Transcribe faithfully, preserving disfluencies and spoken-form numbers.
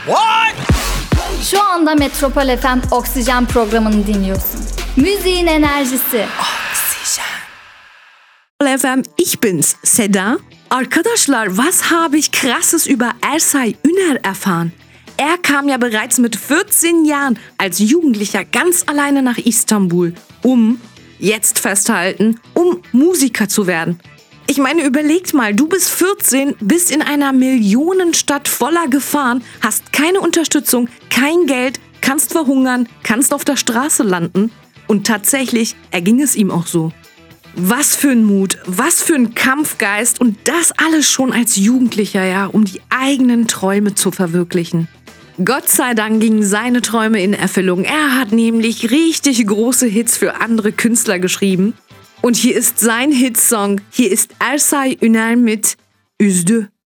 What? Şu anda Metropol F M Oksijen programını dinliyorsun. Müziğin enerjisi. Metropol F M, ich bin's, Seda. Arkadaşlar, was habe ich krasses über Ersay Üner erfahren? Er kam ja bereits mit vierzehn Jahren als Jugendlicher ganz alleine nach Istanbul, um, jetzt festhalten, um Musiker zu werden. Ich meine, überlegt mal, du bist vierzehn, bist in einer Millionenstadt voller Gefahren, hast keine Unterstützung, kein Geld, kannst verhungern, kannst auf der Straße landen. Und tatsächlich erging es ihm auch so. Was für ein Mut, was für ein Kampfgeist und das alles schon als Jugendlicher, ja, um die eigenen Träume zu verwirklichen. Gott sei Dank gingen seine Träume in Erfüllung. Er hat nämlich richtig große Hits für andere Künstler geschrieben. Und hier ist sein Hitsong, hier ist Ersay Üner mit Üzdü.